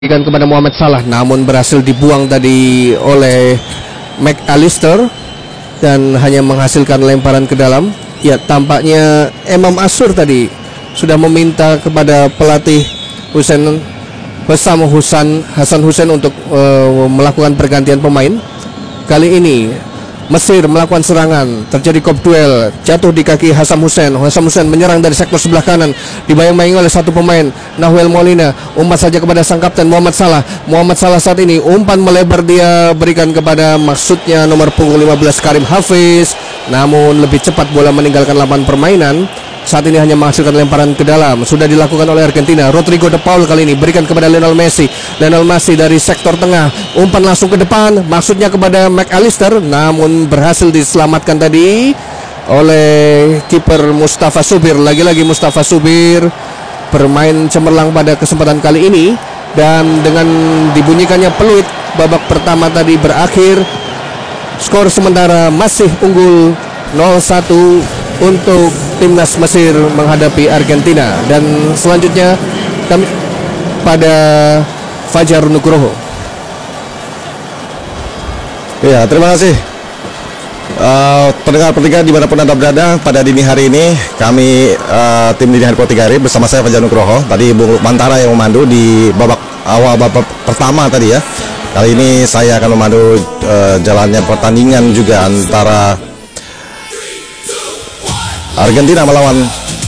Diberikan kepada Muhammad Salah, namun berhasil dibuang tadi oleh McAllister dan hanya menghasilkan lemparan ke dalam. Ya, tampaknya Imam Asur tadi sudah meminta kepada pelatih Hasan Hussein untuk melakukan pergantian pemain. Kali ini Mesir melakukan serangan, terjadi kop duel, jatuh di kaki Hasan Hussein. Hasan Hussein menyerang dari sektor sebelah kanan, dibayang-bayangi oleh satu pemain, Nahuel Molina. Umpan saja kepada sang kapten Muhammad Salah. Muhammad Salah saat ini umpan melebar, dia berikan kepada maksudnya nomor punggung 15 Karim Hafiz, namun lebih cepat bola meninggalkan lapangan permainan. Saat ini hanya menghasilkan lemparan ke dalam. Sudah dilakukan oleh Argentina. Rodrigo de Paul kali ini berikan kepada Lionel Messi. Lionel Messi dari sektor tengah, umpan langsung ke depan, maksudnya kepada McAllister, namun berhasil diselamatkan tadi oleh kiper Mustafa Subir. Lagi-lagi Mustafa Subir bermain cemerlang pada kesempatan kali ini, dan dengan dibunyikannya peluit, babak pertama tadi berakhir. Skor sementara masih unggul 0-1 untuk timnas Mesir menghadapi Argentina. Dan selanjutnya kami pada Fajar Nugroho. Ya, terima kasih pendengar-pendengar dimanapun Anda berada. Pada dini hari ini kami tim Dini Hari 3 bersama saya Fajar Nugroho. Tadi Bung Mantara yang memandu di babak awal, babak pertama tadi ya. Kali ini saya akan memandu jalannya pertandingan juga antara Argentina melawan